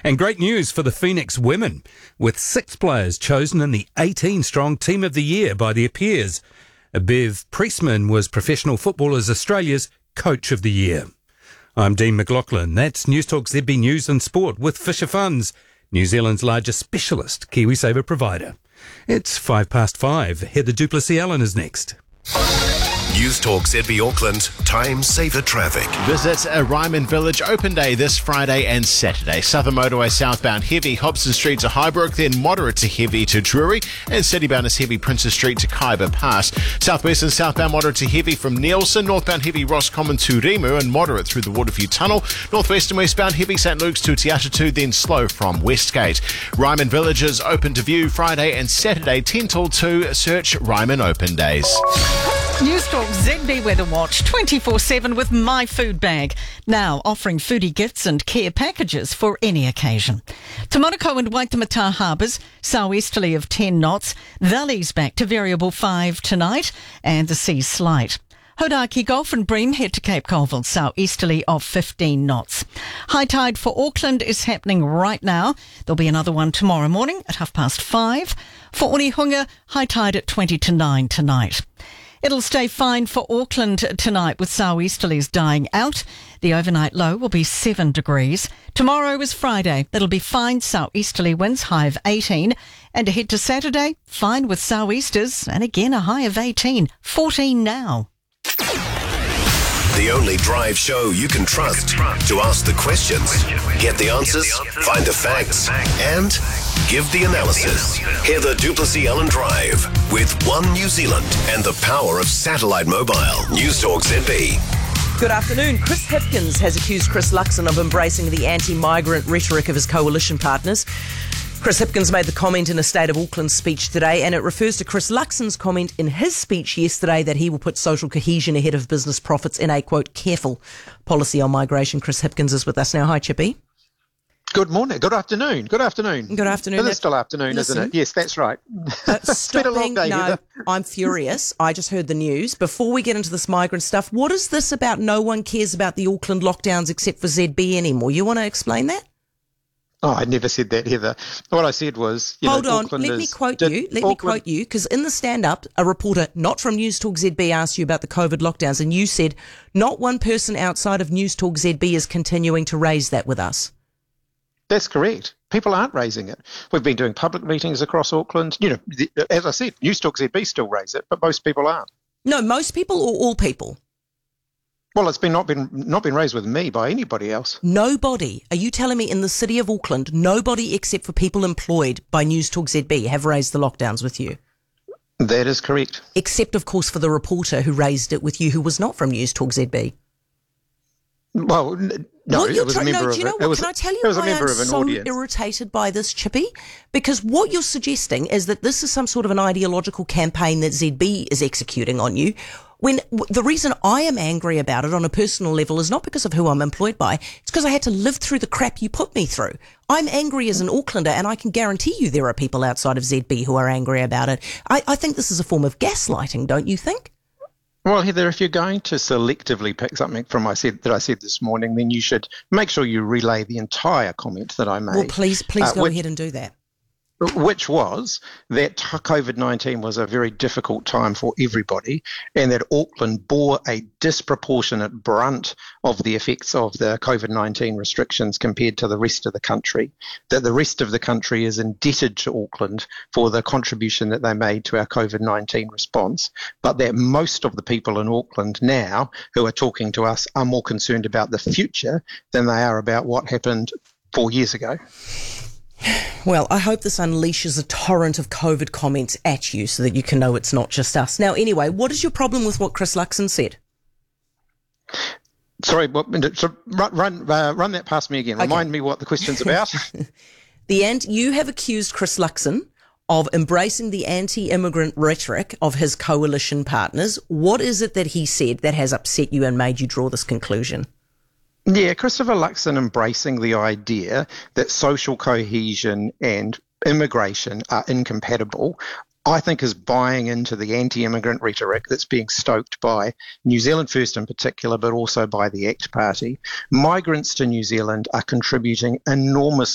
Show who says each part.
Speaker 1: And great news for the Phoenix women, with 6 players chosen in the 18-strong Team of the Year by their peers. Bev Priestman was Professional Footballers Australia's Coach of the Year. I'm Dean McLaughlin. That's Newstalk ZB News and Sport with Fisher Funds, New Zealand's largest specialist KiwiSaver provider. It's 5:05. Heather Duplessis-Allen is next.
Speaker 2: Newstalk ZB Auckland, Time Saver Traffic.
Speaker 3: Visit Ryman Village Open Day this Friday and Saturday. Southern Motorway southbound heavy, Hobson Street to Highbrook, then moderate to heavy to Drury, and citybound is heavy, Princess Street to Kaiba Pass. Southwest and southbound moderate to heavy from Nielsen, northbound heavy Roscommon to Rimu, and moderate through the Waterview Tunnel. Northwest and westbound heavy St Luke's to Te Atatu, then slow from Westgate. Ryman Village is open to view Friday and Saturday 10 till 2. Search Ryman Open Days.
Speaker 4: Newstalk ZB Weather Watch 24/7 with My Food Bag. Now offering foodie gifts and care packages for any occasion. Te Manukau and Waitemata harbours, southeasterly of 10 knots. Valleys back to variable 5 tonight and the sea's slight. Hodaki Gulf and Bream head to Cape Colville, southeasterly of 15 knots. High tide for Auckland is happening right now. There'll be another one tomorrow morning at 5:30. For Onehunga, high tide at 20 to 9 tonight. It'll stay fine for Auckland tonight with southeasterlies dying out. The overnight low will be 7 degrees. Tomorrow is Friday. It'll be fine southeasterly winds, high of 18. And ahead to Saturday, fine with southeasters and again a high of 18. 14 now.
Speaker 2: The only drive show you can trust to ask the questions, get the answers, find the facts, and give the analysis. Heather Duplessis-Allen Drive with One New Zealand and the power of satellite mobile. Newstalk ZB.
Speaker 5: Good afternoon. Chris Hipkins has accused Chris Luxon of embracing the anti-migrant rhetoric of his coalition partners. Chris Hipkins made the comment in a State of Auckland speech today, and it refers to Chris Luxon's comment in his speech yesterday that he will put social cohesion ahead of business profits in a, quote, careful policy on migration. Chris Hipkins is with us now. Hi, Chippy.
Speaker 6: Good morning. Good afternoon. Good afternoon.
Speaker 5: Good afternoon.
Speaker 6: It's still afternoon, isn't it? Yes, that's right.
Speaker 5: It's been a long day. No, I'm furious. I just heard the news. Before we get into this migrant stuff, what is this about no one cares about the Auckland lockdowns except for ZB anymore? You want to explain that?
Speaker 6: Oh, I never said that, Heather. What I said was...
Speaker 5: Hold on, let me quote you, because in the stand-up, a reporter not from Newstalk ZB asked you about the COVID lockdowns, and you said, not one person outside of Newstalk ZB is continuing to raise that with us.
Speaker 6: That's correct. People aren't raising it. We've been doing public meetings across Auckland. You know, as I said, Newstalk ZB still raise it, but most people aren't.
Speaker 5: No, most people or all people?
Speaker 6: Well, it's not been raised with me by anybody else.
Speaker 5: Nobody. Are you telling me in the city of Auckland, nobody except for people employed by Newstalk ZB have raised the lockdowns with you?
Speaker 6: That is correct.
Speaker 5: Except, of course, for the reporter who raised it with you who was not from Newstalk ZB.
Speaker 6: Well, no, it was a member of it.
Speaker 5: Can I tell you why I'm so irritated by this, Chippy? Because what you're suggesting is that this is some sort of an ideological campaign that ZB is executing on you, when the reason I am angry about it on a personal level is not because of who I'm employed by, it's because I had to live through the crap you put me through. I'm angry as an Aucklander, and I can guarantee you there are people outside of ZB who are angry about it. I think this is a form of gaslighting, don't you think?
Speaker 6: Well, Heather, if you're going to selectively pick something from I said this morning, then you should make sure you relay the entire comment that I made.
Speaker 5: Well, please go ahead and do that.
Speaker 6: Which was that COVID-19 was a very difficult time for everybody, and that Auckland bore a disproportionate brunt of the effects of the COVID-19 restrictions compared to the rest of the country, that the rest of the country is indebted to Auckland for the contribution that they made to our COVID-19 response, but that most of the people in Auckland now who are talking to us are more concerned about the future than they are about what happened 4 years ago.
Speaker 5: Well, I hope this unleashes a torrent of COVID comments at you so that you can know it's not just us. Now, anyway, what is your problem with what Chris Luxon said?
Speaker 6: Sorry, so run that past me again. Remind me what the question's about.
Speaker 5: You have accused Chris Luxon of embracing the anti-immigrant rhetoric of his coalition partners. What is it that he said that has upset you and made you draw this conclusion?
Speaker 6: Yeah, Christopher Luxon embracing the idea that social cohesion and immigration are incompatible, I think is buying into the anti-immigrant rhetoric that's being stoked by New Zealand First in particular, but also by the ACT Party. Migrants to New Zealand are contributing enormous